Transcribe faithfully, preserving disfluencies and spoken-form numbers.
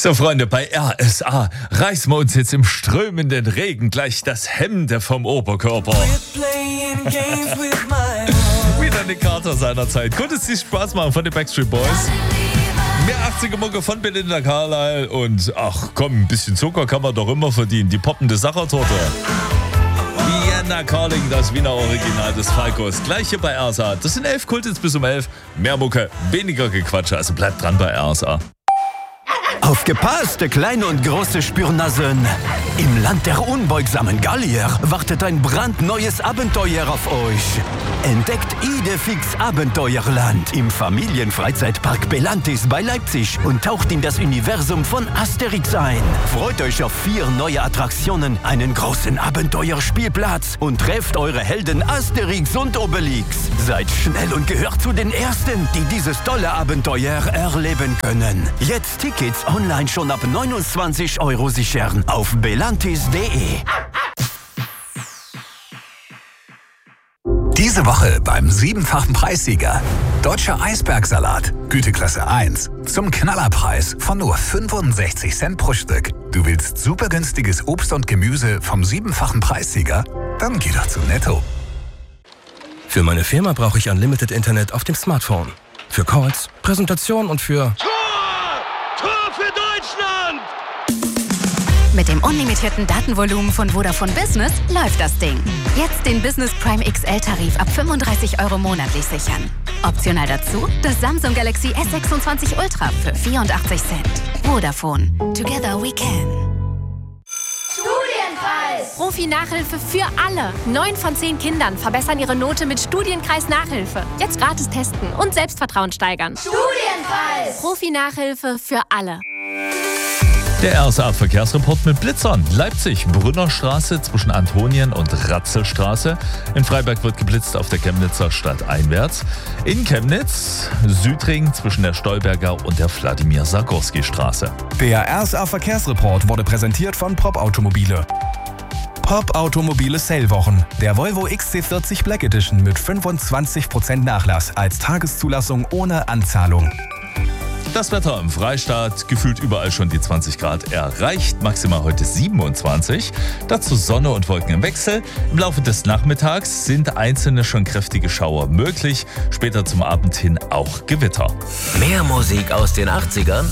So, Freunde, bei R S A reißen wir uns jetzt im strömenden Regen gleich das Hemd vom Oberkörper. Wieder eine Karte seiner Zeit. Konnte es sich Spaß machen von den Backstreet Boys? Mehr achtziger Mucke von Belinda Carlisle und ach komm, ein bisschen Zucker kann man doch immer verdienen. Die poppende Sachertorte. Vienna Calling, das Wiener Original des Falkos. Gleich hier bei R S A. Das sind elf Kultits bis um elf. Mehr Mucke, weniger Gequatsche. Also bleibt dran bei R S A. Aufgepasst, kleine und große Spürnasen! Im Land der unbeugsamen Gallier wartet ein brandneues Abenteuer auf euch. Entdeckt Idefix Abenteuerland im Familienfreizeitpark Belantis bei Leipzig und taucht in das Universum von Asterix ein. Freut euch auf vier neue Attraktionen, einen großen Abenteuerspielplatz und trefft eure Helden Asterix und Obelix. Seid schnell und gehört zu den Ersten, die dieses tolle Abenteuer erleben können. Jetzt Tickets online schon ab neunundzwanzig Euro sichern auf belantis punkt de. Diese Woche beim siebenfachen Preissieger. Deutscher Eisbergsalat, Güteklasse eins. Zum Knallerpreis von nur fünfundsechzig Cent pro Stück. Du willst super günstiges Obst und Gemüse vom siebenfachen Preissieger? Dann geh doch zu Netto. Für meine Firma brauche ich Unlimited Internet auf dem Smartphone. Für Calls, Präsentationen und für... Mit dem unlimitierten Datenvolumen von Vodafone Business läuft das Ding. Jetzt den Business Prime X L-Tarif ab fünfunddreißig Euro monatlich sichern. Optional dazu das Samsung Galaxy S sechsundzwanzig Ultra für vierundachtzig Cent. Vodafone. Together we can. Studienkreis! Profi-Nachhilfe für alle. Neun von zehn Kindern verbessern ihre Note mit Studienkreis-Nachhilfe. Jetzt gratis testen und Selbstvertrauen steigern. Studienkreis! Profi-Nachhilfe für alle. Der R S A-Verkehrsreport mit Blitzern. Leipzig, Brünnerstraße zwischen Antonien und Ratzelstraße. In Freiberg wird geblitzt auf der Chemnitzer stadteinwärts. In Chemnitz, Südring zwischen der Stolberger und der Wladimir-Sargorski-Straße. Der R S A-Verkehrsreport wurde präsentiert von Pop Automobile. Pop Automobile Sale-Wochen. Der Volvo X C vierzig Black Edition mit fünfundzwanzig Prozent Nachlass als Tageszulassung ohne Anzahlung. Das Wetter im Freistaat, gefühlt überall schon die zwanzig Grad erreicht, maximal heute siebenundzwanzig. Dazu Sonne und Wolken im Wechsel. Im Laufe des Nachmittags sind einzelne schon kräftige Schauer möglich, später zum Abend hin auch Gewitter. Mehr Musik aus den achtzigern